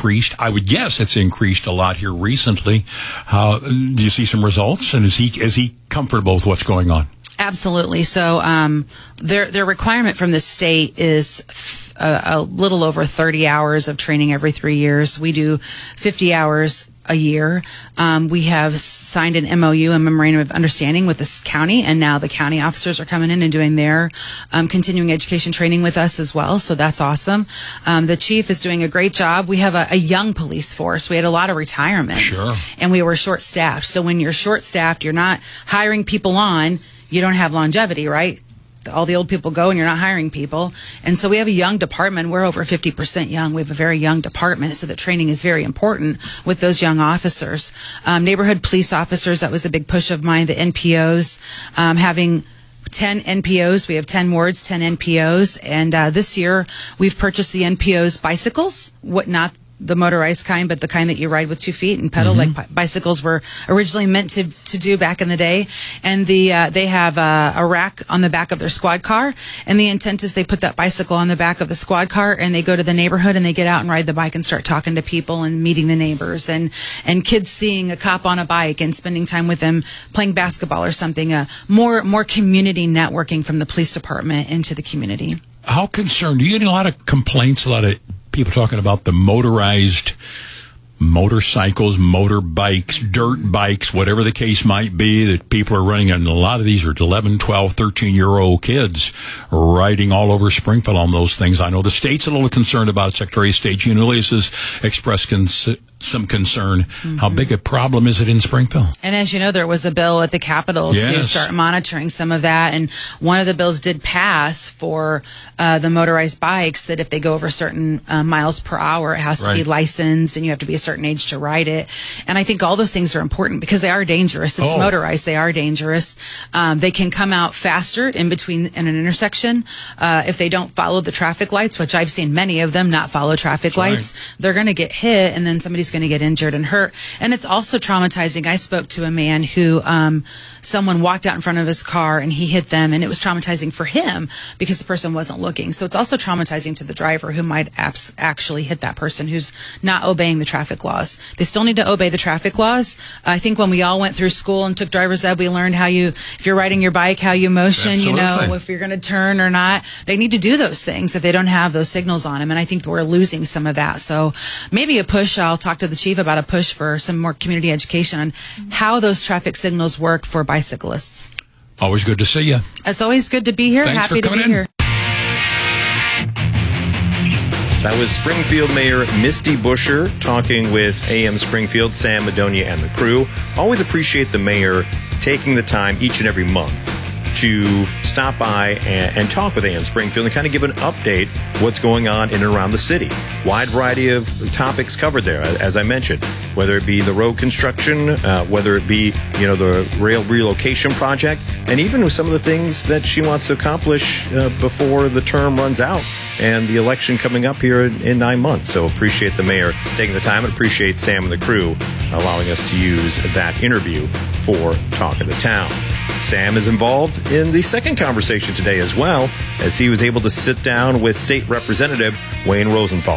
increased. I would guess it's increased a lot here recently. Do you see some results? And is he comfortable with what's going on? Absolutely. So their requirement from the state is a little over 30 hours of training every 3 years. We do 50 hours a year. We have signed an MOU, a memorandum of understanding with this county, and now the county officers are coming in and doing their continuing education training with us as well. So that's awesome. The chief is doing a great job. We have a young police force. We had a lot of retirements, sure, and we were short-staffed. So when you're short-staffed, you're not hiring people on. You don't have longevity, right? All the old people go and you're not hiring people. And so we have a young department. We're over 50% young. We have a very young department, so the training is very important with those young officers. Neighborhood police officers, that was a big push of mine, the NPOs, having 10 NPOs. We have 10 wards, 10 NPOs. And this year we've purchased the NPOs bicycles, not the motorized kind, but the kind that you ride with 2 feet and pedal, like bicycles were originally meant to do back in the day. And they have a rack on the back of their squad car, and the intent is they put that bicycle on the back of the squad car, and they go to the neighborhood and they get out and ride the bike and start talking to people and meeting the neighbors, and kids seeing a cop on a bike and spending time with them playing basketball or something. More community networking from the police department into the community. How concerned? Do you get a lot of complaints, a lot of people talking about the motorized motorcycles, motorbikes, dirt bikes, whatever the case might be, that people are running, and a lot of these are 11, 12, 13-year-old kids riding all over Springfield on those things. I know the state's a little concerned about it. Secretary of State Gene Ulias has expressed some concern. How big a problem is it in Springfield? And as you know, there was a bill at the Capitol to start monitoring some of that, and one of the bills did pass for the motorized bikes, that if they go over certain miles per hour, it has to be licensed, and you have to be a certain age to ride it. And I think all those things are important because they are dangerous. It's motorized. They are dangerous. They can come out faster in an intersection. If they don't follow the traffic lights, which I've seen many of them not follow traffic lights, they're going to get hit, and then somebody's going to get injured and hurt. And it's also traumatizing. I spoke to a man who someone walked out in front of his car and he hit them, and it was traumatizing for him because the person wasn't looking. So it's also traumatizing to the driver who might actually hit that person who's not obeying the traffic laws. They still need to obey the traffic laws. I think when we all went through school and took driver's ed, we learned if you're riding your bike, how you motion, if you're going to turn or not. They need to do those things if they don't have those signals on them. And I think we're losing some of that. So maybe a push. I'll talk to the chief about a push for some more community education on how those traffic signals work for bicyclists. Always good to see you. It's always good to be here. Thanks Happy for coming to be here. That was Springfield Mayor Misty Buscher talking with AM Springfield, Sam Madonia, and the crew. Always appreciate the mayor taking the time each and every month to stop by and talk with AM Springfield and kind of give an update what's going on in and around the city. Wide variety of topics covered there, as I mentioned, whether it be the road construction, whether it be the rail relocation project, and even some of the things that she wants to accomplish before the term runs out and the election coming up here in 9 months. So appreciate the mayor taking the time, and appreciate Sam and the crew allowing us to use that interview for Talk of the Town. Sam is involved in the second conversation today as well, as he was able to sit down with State Representative Wayne Rosenthal.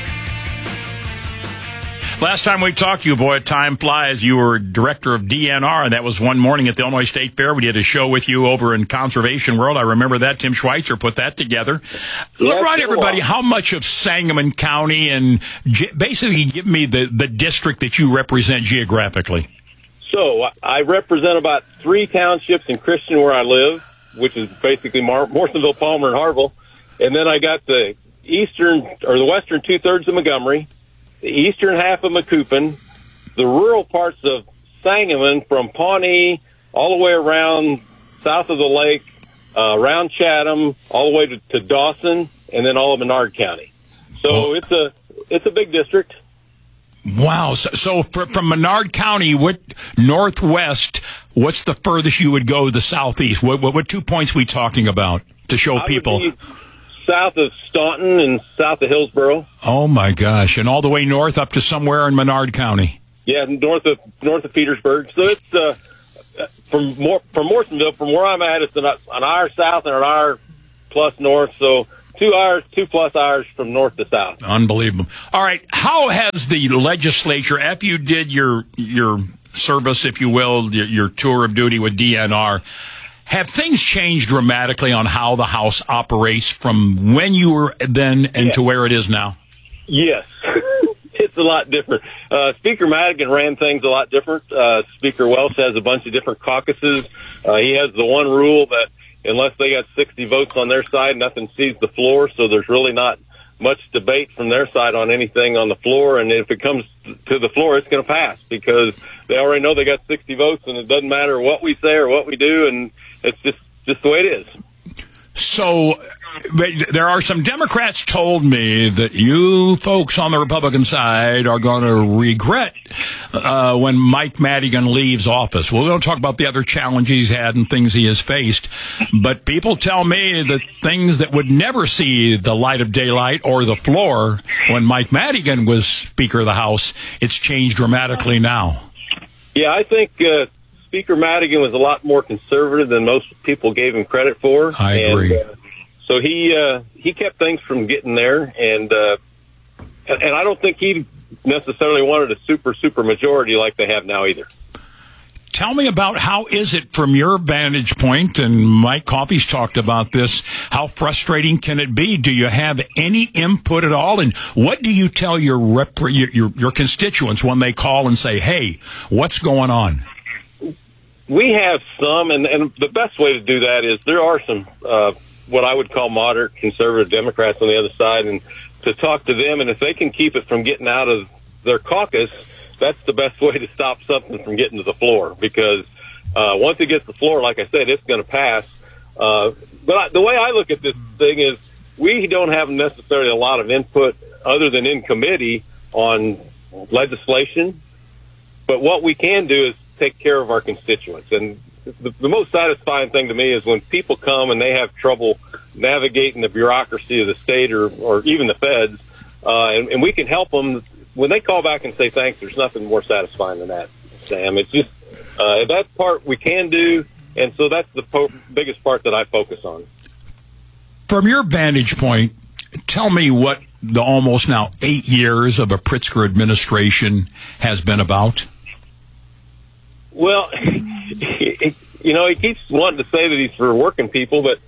Last time we talked to you, boy, time flies. You were director of DNR, and that was one morning at the Illinois State Fair. We did a show with you over in Conservation World. I remember that. Tim Schweitzer put that together. Remind everybody how much of Sangamon County, and basically give me the district that you represent geographically. So I represent about 3 townships in Christian where I live, which is basically Morrisonville, Palmer, and Harville. And then I got the western 2/3 of Montgomery, the eastern half of Macoupin, the rural parts of Sangamon from Pawnee all the way around south of the lake, around Chatham, all the way to Dawson, and then all of Menard County. So it's a big district. Wow. So from Menard County, northwest, what's the furthest you would go to the southeast? What 2 points we talking about to show people? South of Staunton and south of Hillsborough. Oh, my gosh. And all the way north up to somewhere in Menard County. Yeah, north of Petersburg. So it's from Morrisonville, from where I'm at, it's an hour south and an hour plus north. So 2 plus hours from north to south. Unbelievable. All right. How has the legislature, after you did your service, if you will, your tour of duty with DNR, have things changed dramatically on how the House operates from when you were then and to where it is now? Yes. It's a lot different. Speaker Madigan ran things a lot different. Speaker Welch has a bunch of different caucuses. He has the one rule that unless they got 60 votes on their side, nothing sees the floor, so there's really not much debate from their side on anything on the floor, and if it comes to the floor, it's going to pass because they already know they got 60 votes, and it doesn't matter what we say or what we do, and it's just the way it is. So there are some Democrats told me that you folks on the Republican side are going to regret when Mike Madigan leaves office. We're going to talk about the other challenges he's had and things he has faced. But people tell me that things that would never see the light of daylight or the floor when Mike Madigan was Speaker of the House, it's changed dramatically now. Yeah, I think Speaker Madigan was a lot more conservative than most people gave him credit for. I agree. So he kept things from getting there, and I don't think he necessarily wanted a super majority like they have now either. Tell me about how is it from your vantage point, and Mike Coffey's talked about this, how frustrating can it be? Do you have any input at all? And what do you tell your constituents when they call and say, hey, what's going on? We have some, and the best way to do that is there are some what I would call moderate conservative Democrats on the other side, and to talk to them, and if they can keep it from getting out of their caucus, that's the best way to stop something from getting to the floor, because once it gets to the floor, like I said, it's going to pass. But the way I look at this thing is we don't have necessarily a lot of input other than in committee on legislation, but what we can do is take care of our constituents. And the most satisfying thing to me is when people come and they have trouble navigating the bureaucracy of the state or even the feds, and we can help them. When they call back and say thanks, there's nothing more satisfying than that, Sam. It's just that part we can do, and so that's the biggest part that I focus on. From your vantage point, tell me what the almost now 8 years of a Pritzker administration has been about. Well, he keeps wanting to say that he's for working people, but,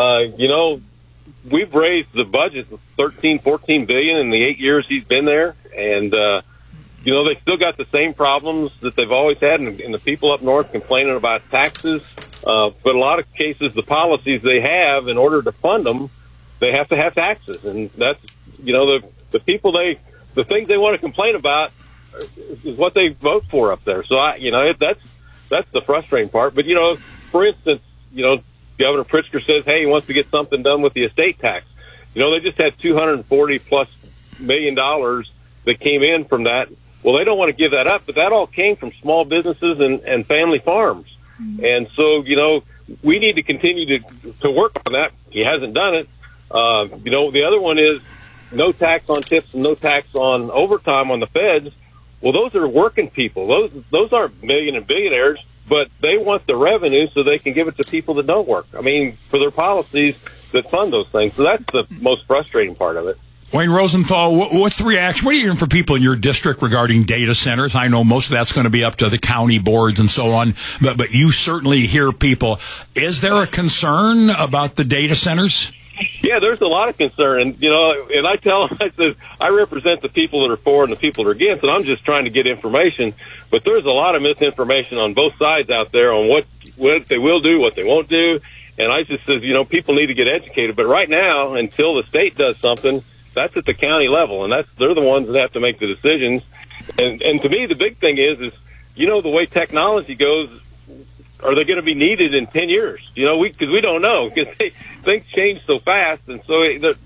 we've raised the budget $13-14 billion in the 8 years he's been there. And, they still got the same problems that they've always had. And the people up north complaining about taxes. But a lot of cases, the policies they have, in order to fund them, they have to have taxes. And that's, the people the things they want to complain about is what they vote for up there. So that's the frustrating part. But for instance, Governor Pritzker says, hey, he wants to get something done with the estate tax. They just had $240+ million that came in from that. Well, they don't want to give that up, but that all came from small businesses and family farms. Mm-hmm. And so, we need to continue to work on that. He hasn't done it. The other one is no tax on tips and no tax on overtime on the feds. Well, those are working people. Those aren't million and billionaires, but they want the revenue so they can give it to people that don't work. I mean, for their policies that fund those things. So that's the most frustrating part of it. Wayne Rosenthal, what's the reaction? What are you hearing from people in your district regarding data centers? I know most of that's going to be up to the county boards and so on, but you certainly hear people. Is there a concern about the data centers? Yeah, there's a lot of concern. And, and I tell them, I said, I represent the people that are for and the people that are against, and I'm just trying to get information. But there's a lot of misinformation on both sides out there on what they will do, what they won't do. And I just says, people need to get educated. But right now, until the state does something, that's at the county level, and they're the ones that have to make the decisions. And to me, the big thing is the way technology goes, are they going to be needed in 10 years? Because we don't know, because things change so fast. And so,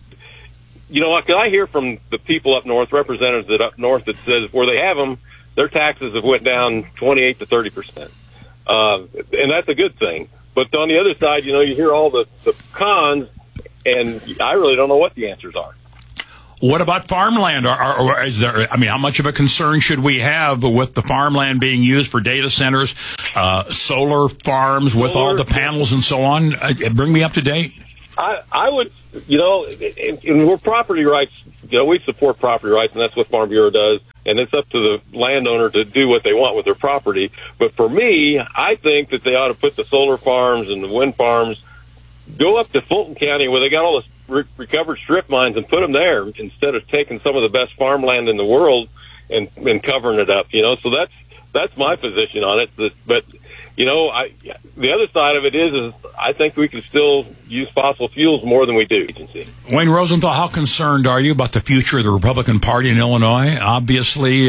I hear from the people up north, representatives that up north, that says where they have them, their taxes have went down 28 to 30%. And that's a good thing. But on the other side, you hear all the cons, and I really don't know what the answers are. What about farmland? Or is there? How much of a concern should we have with the farmland being used for data centers, solar farms with all the panels and so on? Bring me up to date. I would and we're property rights. We support property rights, and that's what Farm Bureau does. And it's up to the landowner to do what they want with their property. But for me, I think that they ought to put the solar farms and the wind farms, go up to Fulton County where they got all this recovered strip mines and put them there instead of taking some of the best farmland in the world and covering it up. So that's my position on it. But the other side of it is I think we can still use fossil fuels more than we do. Wayne Rosenthal, how concerned are you about the future of the Republican Party in Illinois? Obviously,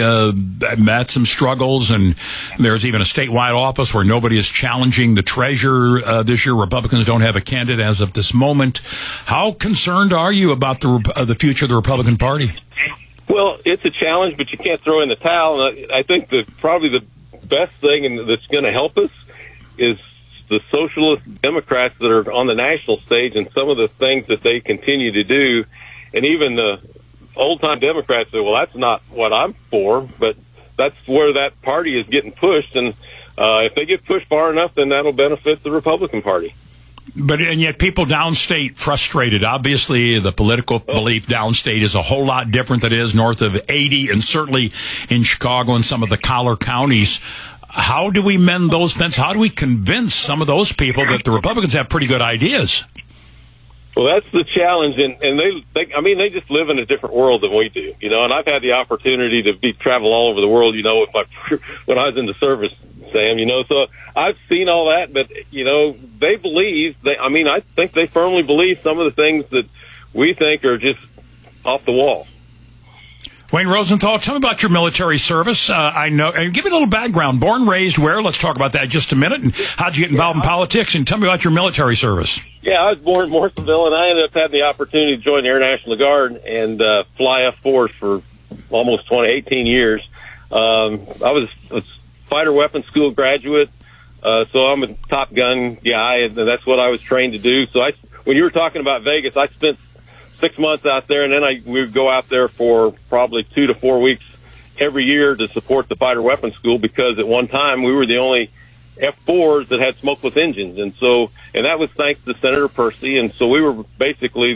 had some struggles, and there's even a statewide office where nobody is challenging the treasurer this year. Republicans don't have a candidate as of this moment. How concerned are you about the future of the Republican Party? Well, it's a challenge, but you can't throw in the towel. And I think probably the best thing that's going to help us is the socialist Democrats that are on the national stage and some of the things that they continue to do. And even the old-time Democrats say, well, that's not what I'm for, but that's where that party is getting pushed. And if they get pushed far enough, then that'll benefit the Republican Party. And yet people downstate frustrated. Obviously, the political belief downstate is a whole lot different than it is north of 80, and certainly in Chicago and some of the collar counties. How do we mend those fences? How do we convince some of those people that the Republicans have pretty good ideas? Well, that's the challenge, and they just live in a different world than we do, and I've had the opportunity to travel all over the world, when I was in the service, Sam, so I've seen all that, but, they believe, I think they firmly believe some of the things that we think are just off the wall. Wayne Rosenthal, tell me about your military service. I know, and give me a little background. Born, raised where? Let's talk about that in just a minute. And how'd you get involved in politics? And tell me about your military service. Yeah, I was born in Morrisonville, and I ended up having the opportunity to join the Air National Guard and fly F-4s for almost 18 years. I was a fighter weapons school graduate, so I'm a Top Gun guy, and that's what I was trained to do. So when you were talking about Vegas, I spent 6 months out there, and then we would go out there for probably 2 to 4 weeks every year to support the fighter weapons school, because at one time we were the only F-4s that had smokeless engines, and that was thanks to Senator Percy, and so we were basically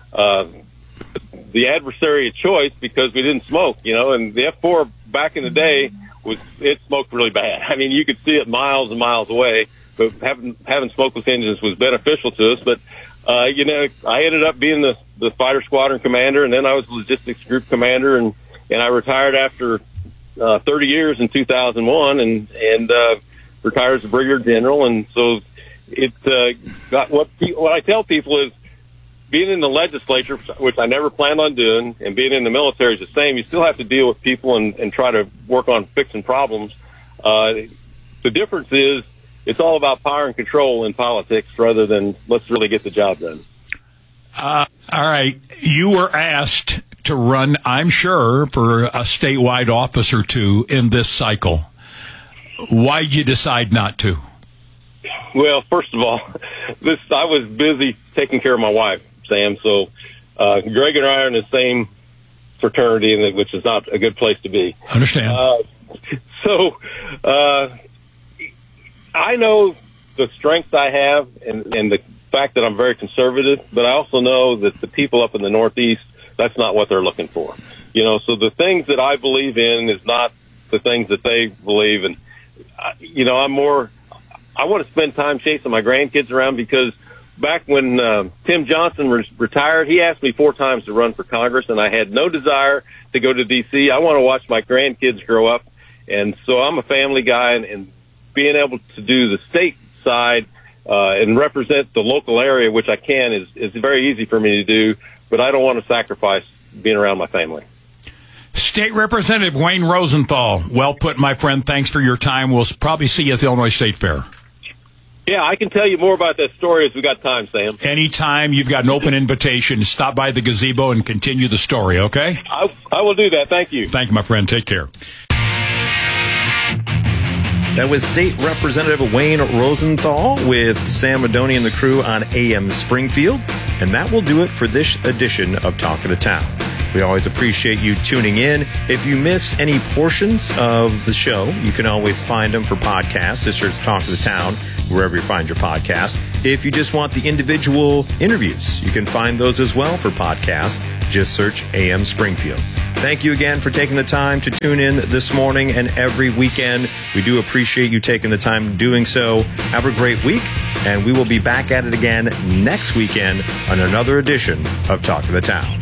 the adversary of choice because we didn't smoke, and the F-4 back in the day it smoked really bad. I mean, you could see it miles and miles away, but having smokeless engines was beneficial to us, but I ended up being the fighter squadron commander, and then I was logistics group commander, and I retired after 30 years in 2001, and retired as a brigadier general. And so it got what I tell people is, being in the legislature, which I never planned on doing, and being in the military is the same. You still have to deal with people and try to work on fixing problems. The difference is, it's all about power and control in politics rather than let's really get the job done. All right. You were asked to run, I'm sure, for a statewide office or two in this cycle. Why'd you decide not to? Well, first of all, I was busy taking care of my wife, Sam. So Greg and I are in the same fraternity, which is not a good place to be. Understand. I know the strengths I have and the fact that I'm very conservative, but I also know that the people up in the Northeast, that's not what they're looking for. So the things that I believe in is not the things that they believe. And, I want to spend time chasing my grandkids around, because back when Tim Johnson was retired, he asked me 4 times to run for Congress, and I had no desire to go to D.C. I want to watch my grandkids grow up. And so I'm a family guy, and being able to do the state side and represent the local area, which I can, is very easy for me to do, but I don't want to sacrifice being around my family. State Representative Wayne Rosenthal, well put, my friend. Thanks for your time. We'll probably see you at the Illinois State Fair. Yeah, I can tell you more about that story as we got time, Sam. Anytime. You've got an open invitation. Stop by the gazebo and continue the story, okay? I will do that. Thank you. Thank you, my friend. Take care. That was State Representative Wayne Rosenthal with Sam Madoni and the crew on AM Springfield. And that will do it for this edition of Talk of the Town. We always appreciate you tuning in. If you miss any portions of the show, you can always find them for podcasts. Just search Talk to the Town wherever you find your podcast. If you just want the individual interviews, you can find those as well for podcasts. Just search AM Springfield. Thank you again for taking the time to tune in this morning and every weekend. We do appreciate you taking the time doing so. Have a great week, and we will be back at it again next weekend on another edition of Talk to the Town.